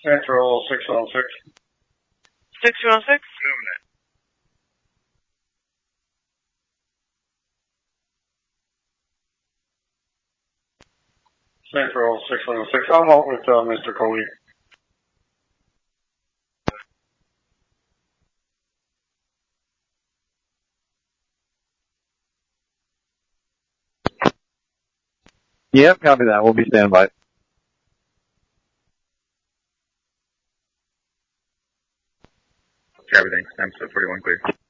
Central 616. 616? Central 616. I'll halt with Mr. Cody. Yep, copy that. We'll be standby. Everything. I'm 41 clear.